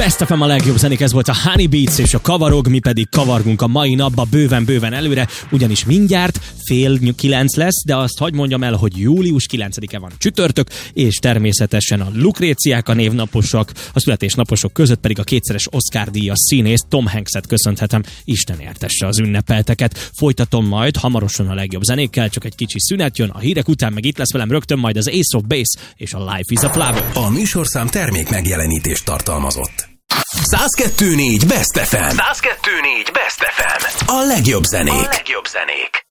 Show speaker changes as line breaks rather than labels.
Best FM a legjobb zenék, ez volt a Honey Beats és a Kavarog, mi pedig kavargunk a mai napba bőven előre, ugyanis mindjárt 8:30 lesz, de azt hadd mondjam el, hogy július 9-e van csütörtök, és természetesen a Lukréciák a névnaposok, a születésnaposok között pedig a kétszeres Oscar-díjas színész Tom Hanks-et köszönhetem, Isten értesse az ünnepelteket. Folytatom majd hamarosan a legjobb zenékkel, csak egy kicsi szünet jön, a hírek után meg itt lesz velem rögtön majd az Ace of Base és a Life is a Flower.
A műsorszám termék megjelenítést tartalmazott. 102.4 Best FM. 102.4 Best FM. A legjobb zenék.